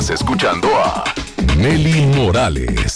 Escuchando a Nelly Morales.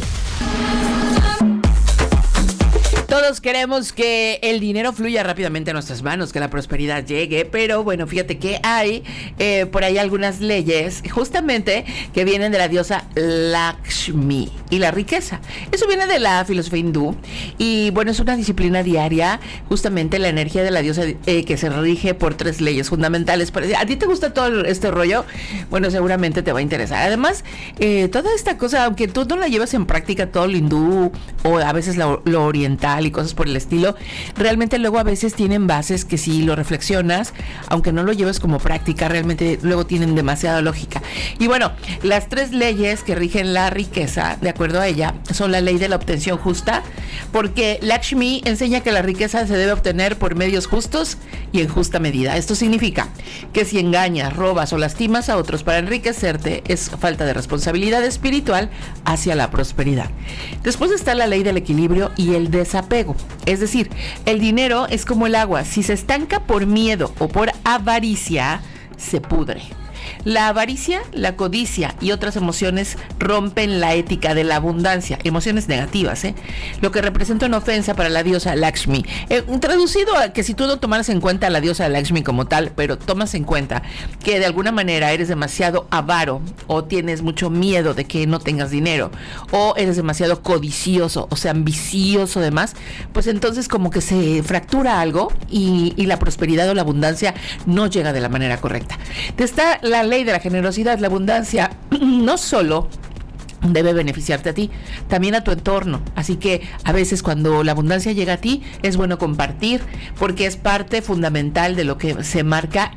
Todos queremos que el dinero fluya rápidamente a nuestras manos, que la prosperidad llegue, pero bueno, fíjate que hay por ahí algunas leyes justamente que vienen de la diosa Lakshmi y la riqueza. Eso viene de la filosofía hindú y bueno, es una disciplina diaria, justamente la energía de la diosa que se rige por 3 leyes fundamentales. ¿A ti te gusta todo este rollo? Bueno, seguramente te va a interesar. Además, toda esta cosa, aunque tú no la llevas en práctica, todo lo hindú o a veces lo oriental y cosas por el estilo, realmente luego a veces tienen bases que si lo reflexionas, aunque no lo lleves como práctica, realmente luego tienen demasiada lógica. Y bueno, las 3 leyes que rigen la riqueza, de acuerdo a ella, son la ley de la obtención justa, porque Lakshmi enseña que la riqueza se debe obtener por medios justos y en justa medida. Esto significa que si engañas, robas o lastimas a otros para enriquecerte, es falta de responsabilidad espiritual hacia la prosperidad. Después está la ley del equilibrio y el desapego. Es decir, el dinero es como el agua. Si se estanca por miedo o por avaricia, se pudre. La avaricia, la codicia y otras emociones rompen la ética de la abundancia, emociones negativas, lo que representa una ofensa para la diosa Lakshmi. Traducido a que si tú no tomaras en cuenta a la diosa Lakshmi como tal, pero tomas en cuenta que de alguna manera eres demasiado avaro o tienes mucho miedo de que no tengas dinero o eres demasiado codicioso, o sea, ambicioso demás, pues entonces como que se fractura algo y la prosperidad o la abundancia no llega de la manera correcta. Está la ley de la generosidad. La abundancia no solo debe beneficiarte a ti, también a tu entorno. Así que a veces cuando la abundancia llega a ti, es bueno compartir, porque es parte fundamental de lo que se marca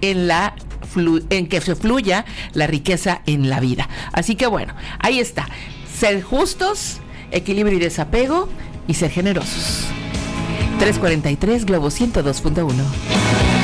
en que se fluya la riqueza en la vida. Así que bueno, ahí está. Ser justos, equilibrio y desapego, y ser generosos. 343 Globo 102.1.